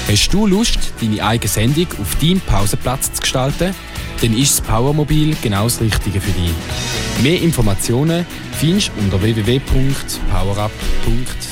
Hast du Lust, deine eigene Sendung auf deinem Pausenplatz zu gestalten? Dann ist das Powermobil genau das Richtige für dich. Mehr Informationen findest du unter www.powerup.ch.